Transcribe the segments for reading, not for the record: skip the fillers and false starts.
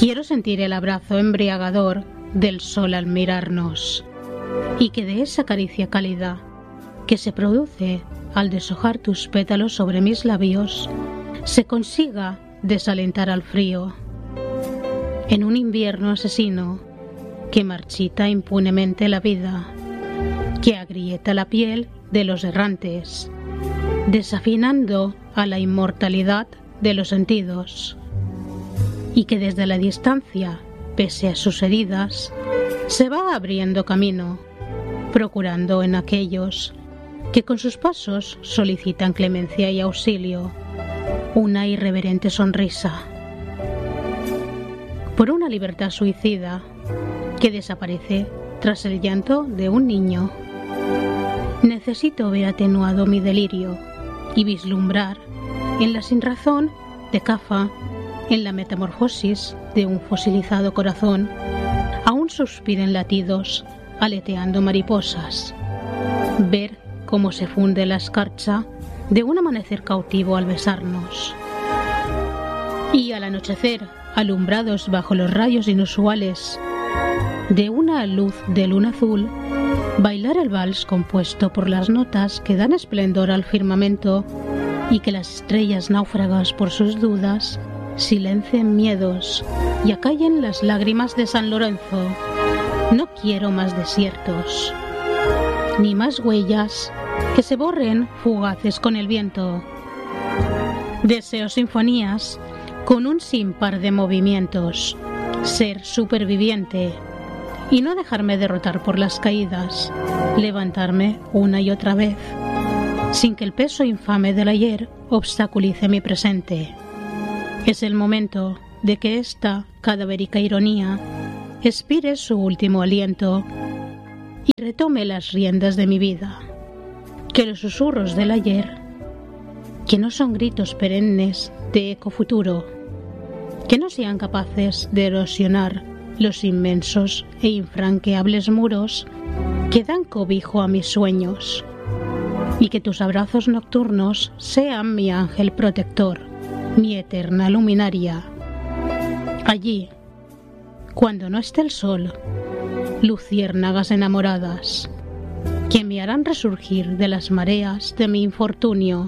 Quiero sentir el abrazo embriagador del sol al mirarnos, y que de esa caricia cálida que se produce al deshojar tus pétalos sobre mis labios se consiga desalentar al frío. En un invierno asesino que marchita impunemente la vida, que agrieta la piel de los errantes, desafinando a la inmortalidad de los sentidos, y que desde la distancia, pese a sus heridas, se va abriendo camino, procurando en aquellos que con sus pasos solicitan clemencia y auxilio una irreverente sonrisa. Por una libertad suicida que desaparece tras el llanto de un niño. Necesito ver atenuado mi delirio y vislumbrar en la sinrazón de Kafka, en la metamorfosis de un fosilizado corazón, aún suspiren latidos, aleteando mariposas. Ver cómo se funde la escarcha de un amanecer cautivo al besarnos. Y al anochecer, alumbrados bajo los rayos inusuales de una luz de luna azul, bailar el vals compuesto por las notas que dan esplendor al firmamento y que las estrellas náufragas por sus dudas silencien miedos y acallen las lágrimas de San Lorenzo. No quiero más desiertos, ni más huellas que se borren fugaces con el viento. Deseo sinfonías con un sinpar de movimientos, ser superviviente y no dejarme derrotar por las caídas, levantarme una y otra vez, sin que el peso infame del ayer obstaculice mi presente. Es el momento de que esta cadavérica ironía expire su último aliento y retome las riendas de mi vida. Que los susurros del ayer, que no son gritos perennes de eco futuro, que no sean capaces de erosionar los inmensos e infranqueables muros que dan cobijo a mis sueños, y que tus abrazos nocturnos sean mi ángel protector, mi eterna luminaria. Allí, cuando no esté el sol, luciérnagas enamoradas, que me harán resurgir de las mareas de mi infortunio,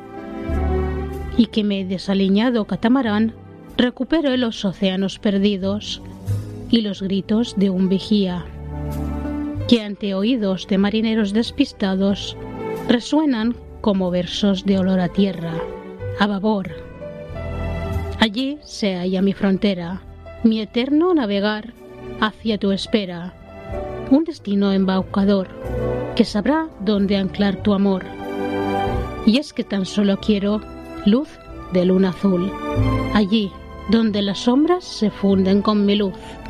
y que mi desaliñado catamarán recupere los océanos perdidos y los gritos de un vigía, que ante oídos de marineros despistados resuenan como versos de olor a tierra, a babor. Allí se halla mi frontera, mi eterno navegar hacia tu espera, un destino embaucador que sabrá dónde anclar tu amor. Y es que tan solo quiero luz de luna azul, allí donde las sombras se funden con mi luz.